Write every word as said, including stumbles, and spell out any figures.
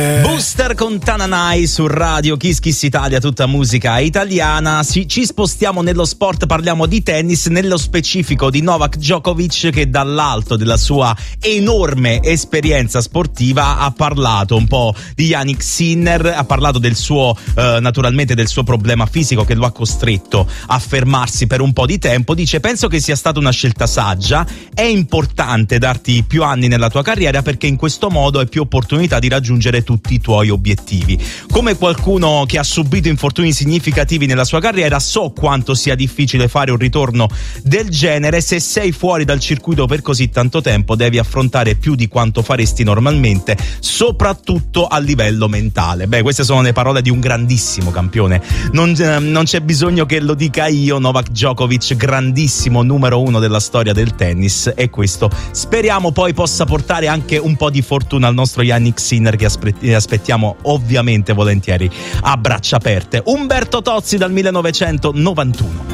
Booster con Tananai su Radio Kiss Kiss Italia, tutta musica italiana. Si, ci spostiamo nello sport, parliamo di tennis, nello specifico di Novak Djokovic, che dall'alto della sua enorme esperienza sportiva ha parlato un po' di Jannik Sinner, ha parlato del suo eh, naturalmente del suo problema fisico che lo ha costretto a fermarsi per un po' di tempo. Dice: penso che sia stata una scelta saggia, è importante darti più anni nella tua carriera perché in questo modo hai più opportunità di raggiungere tutti i tuoi obiettivi. Come qualcuno che ha subito infortuni significativi nella sua carriera, so quanto sia difficile fare un ritorno del genere. Se sei fuori dal circuito per così tanto tempo, devi affrontare più di quanto faresti normalmente, soprattutto a livello mentale. Beh, queste sono le parole di un grandissimo campione, non, non c'è bisogno che lo dica io. Novak Djokovic, grandissimo numero uno della storia del tennis, e questo speriamo poi possa portare anche un po' di fortuna al nostro Jannik Sinner, che aspettiamo ovviamente volentieri a braccia aperte. Umberto Tozzi dal millenovecentonovantuno.